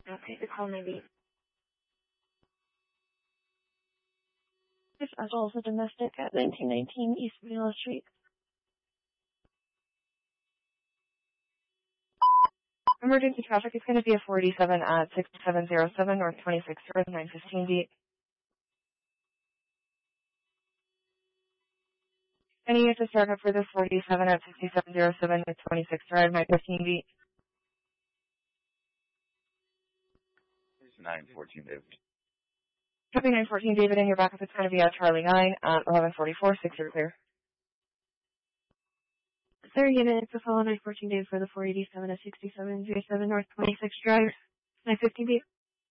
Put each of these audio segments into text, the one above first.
Okay, the call may be. This as well as a domestic at 1919 East Vanilla Street. Emergency traffic is going to be a 487 at 6707 North 26th Road, 915 beat. Any use of startup for this 487 at 6707 North 26th Road, 915 beat. 914 David. Copy 914 David, and your backup is going to be at Charlie 9 at 1144, 6 you're clear. Sir, unit to follow 914 David for the 487 at 6707 North 26th Drive, 915 beat.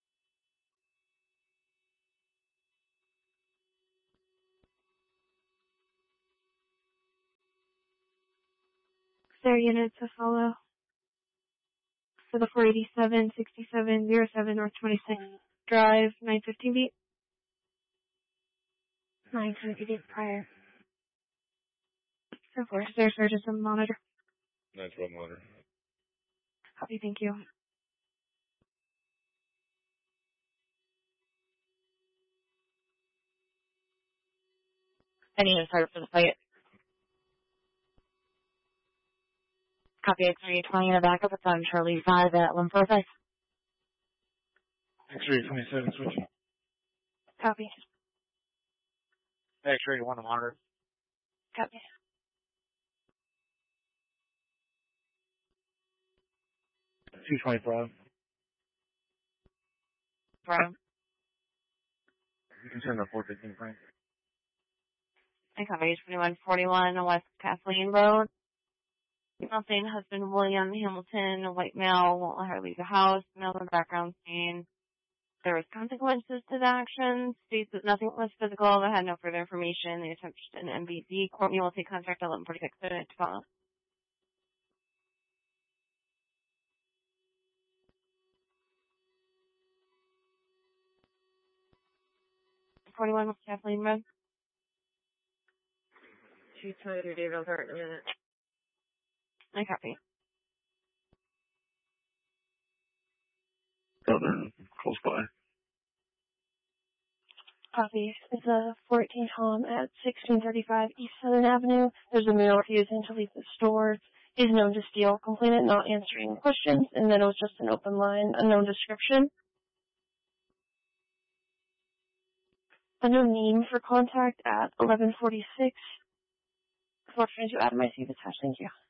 Sir, unit to follow for the 487 6707 North 26th Drive, 915 beat. 920 beat prior. So for Sir, just a monitor. 912 monitor. Copy, thank you. Any use startup for the fight. Copy X-ray 20 in the backup, it's on Charlie 5 at 145. X-ray 27 switching. Copy. X-ray 1 monitor. Copy. $225. From. You can send the 415 Frank. I copy 2141 West Kathleen Road. Email saying husband William Hamilton, a white male, won't let her leave the house. Male in the background saying there was consequences to the actions. States that nothing was physical, but had no further information. They attempted an MBC. Courtney will take contact at 1146 to follow. Forty-one West Kathleen Road. 223 David, alert unit. I copy. Southern, close by. Copy. It's a 14 Tom at 1635 East Southern Avenue. There's a male refusing to leave the store. He's known to steal. Complainant not answering questions. And then it was just an open line, unknown description. Unknown name for contact at 1146. Fortunate to Adam, I see the attached. Thank you.